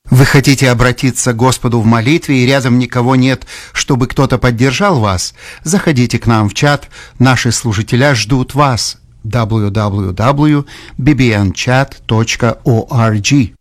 Вы хотите обратиться к Господу в молитве, и рядом никого нет, чтобы кто-то поддержал вас? Заходите к нам в чат. Наши служителя ждут вас. www.bbnchat.org